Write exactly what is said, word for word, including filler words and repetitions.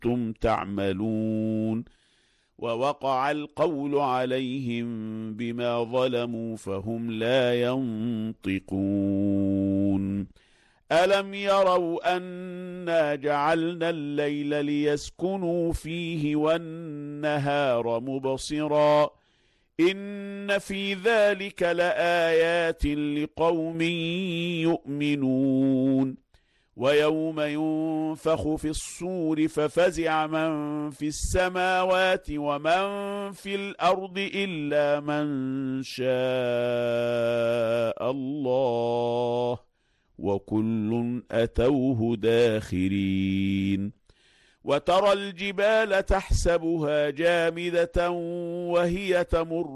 كنتم تعملون ووقع القول عليهم بما ظلموا فهم لا ينطقون ألم يروا أنا جعلنا الليل ليسكنوا فيه والنهار مبصرا إن في ذلك لآيات لقوم يؤمنون ويوم ينفخ في الصور ففزع من في السماوات ومن في الأرض إلا من شاء الله وكل أتوه داخرين وترى الجبال تحسبها جامدة وهي تمر